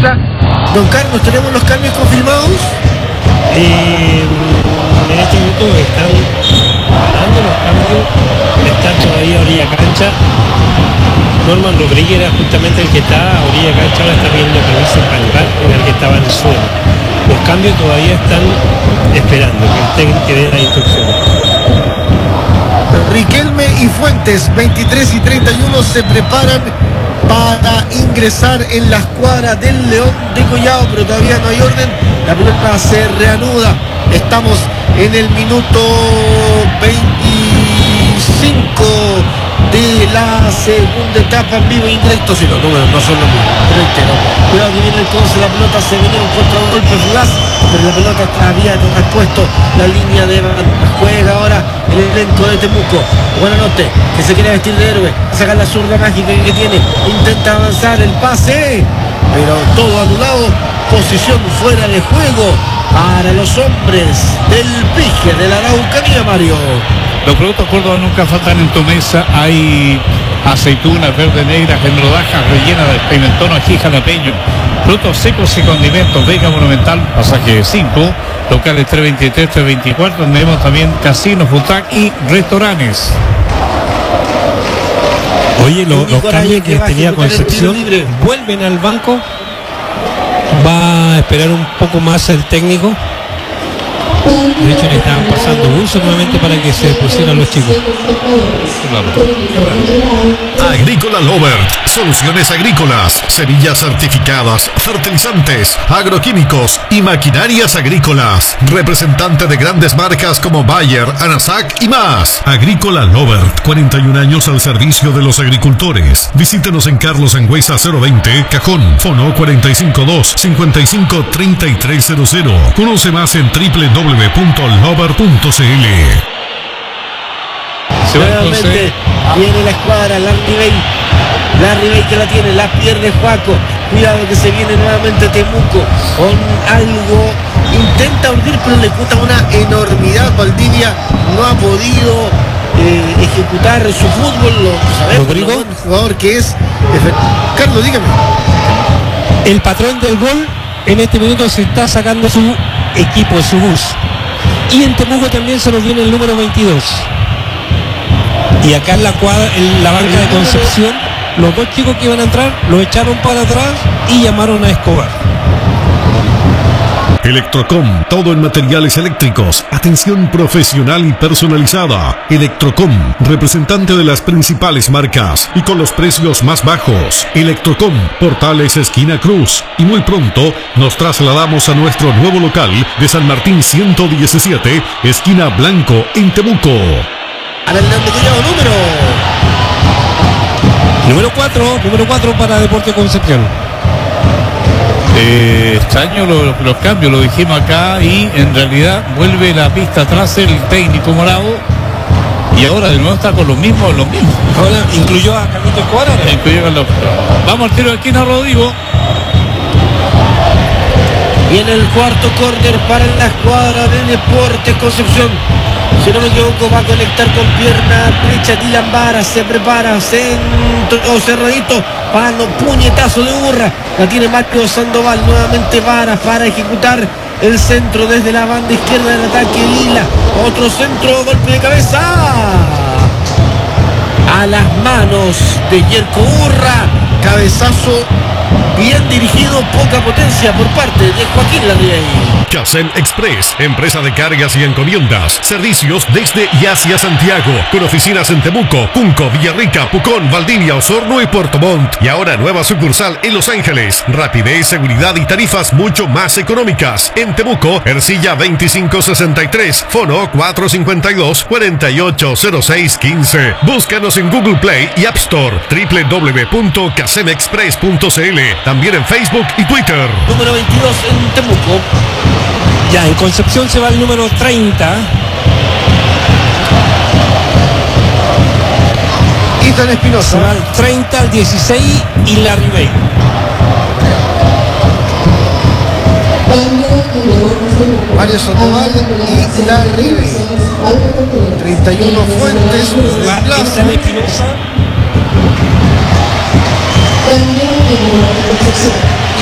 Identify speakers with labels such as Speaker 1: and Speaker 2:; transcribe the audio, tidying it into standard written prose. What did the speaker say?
Speaker 1: Espinosa. Don Carlos, ¿tenemos los cambios confirmados?
Speaker 2: En este momento están dando los cambios, está todavía a orilla cancha. Norman Rodríguez era justamente el que está a orilla cancha, ahora está viendo camisa palpar en el que estaba en el suelo. Los cambios todavía están esperando que el técnico dé las instrucciones.
Speaker 1: Riquelme y Fuentes, 23 y 31, se preparan para ingresar en la escuadra del León de Collado, pero todavía no hay orden. La pelota se reanuda. Estamos en el minuto 25 de la segunda etapa, en vivo e indirecto. Si los números no son los mismos, pero entero. Cuidado que viene entonces la pelota, se viene un contragolpe fugaz, pero la pelota todavía no ha puesto la línea de banda. Juega ahora el elenco de Temuco. Buena noche, que se quiere vestir de héroe, saca la zurda mágica que tiene, intenta avanzar el pase, pero todo anulado. Posición fuera de juego para los hombres del Pige de la Araucanía, Mario.
Speaker 3: Los productos Córdoba nunca faltan en tu mesa. Hay aceitunas verde negras en rodajas rellenas de pimentón, ají, jalapeño, frutos secos y condimentos. Vega Monumental, pasaje 5, locales 323, 324. Tenemos también casinos, butac y restaurantes.
Speaker 2: Oye, los cambios que tenía Concepción vuelven al banco. Va a esperar un poco más el técnico. De hecho, le estaban pasando uso nuevamente para que se pusieran los chicos.
Speaker 4: Agrícola Lovert, soluciones agrícolas, semillas certificadas, fertilizantes, agroquímicos y maquinarias agrícolas. Representante de grandes marcas como Bayer, Anasac y más. Agrícola Lovert, 41 años al servicio de los agricultores. Visítenos en Carlos Angüesa 020, Cajón, Fono 452-553300. Conoce más en www.lover.cl.
Speaker 1: Nuevamente viene la escuadra, Larry Bay que la tiene, la pierde Juaco. Cuidado que se viene nuevamente Temuco con algo, intenta urdir, pero le cuesta una enormidad. Valdivia no ha podido ejecutar su fútbol. Lo sabemos,
Speaker 2: Rodrigo,
Speaker 1: el jugador que es. Carlos, dígame.
Speaker 2: El patrón del gol en este minuto se está sacando su equipo, su bus. Y en Temuco también se nos viene el número 22. Y acá en la cuadra, en la banca de Concepción, los dos chicos que iban a entrar los echaron para atrás y llamaron a Escobar.
Speaker 4: Electrocom, todo en materiales eléctricos, atención profesional y personalizada. Electrocom, representante de las principales marcas y con los precios más bajos. Electrocom, Portales esquina Cruz. Y muy pronto nos trasladamos a nuestro nuevo local de San Martín 117, esquina Blanco, en Temuco.
Speaker 1: Ahora el
Speaker 2: Número 4 para Deporte Concepción.
Speaker 3: Extraño los cambios, lo dijimos acá, y en realidad vuelve la pista atrás el técnico morado y ahora de nuevo está con los mismos.
Speaker 2: Ahora incluyó a Carlito Escobar.
Speaker 3: Vamos al tiro de esquina, Rodrigo.
Speaker 1: Viene el cuarto córner para la escuadra de Deportes Concepción. Si no me equivoco, va a conectar con pierna derecha Dylan Vara. Se prepara, centro cerradito, palo, puñetazo de Urra. La tiene Marco Sandoval. Nuevamente Vara para ejecutar el centro desde la banda izquierda del ataque. Lila, otro centro, golpe de cabeza a las manos de Yerko Urra. Cabezazo bien dirigido, poca potencia por parte de Joaquín Larriey.
Speaker 4: Casem Express, empresa de cargas y encomiendas, servicios desde y hacia Santiago, con oficinas en Temuco, Cunco, Villarrica, Pucón, Valdivia, Osorno y Puerto Montt, y ahora nueva sucursal en Los Ángeles. Rapidez, seguridad y tarifas mucho más económicas. En Temuco, Ercilla 2563, Fono 452-480615. Búscanos en Google Play y App Store, www.casemexpress.cl, también en Facebook y Twitter.
Speaker 1: Número 22 en Temuco.
Speaker 2: Ya, en Concepción se va el número 30.
Speaker 1: Ethan Espinosa.
Speaker 2: Se va al 30, al 16 y Larry Bay.
Speaker 1: Mario Sandoval y Larry Bay. 31 Fuentes.
Speaker 2: Ethan Espinosa.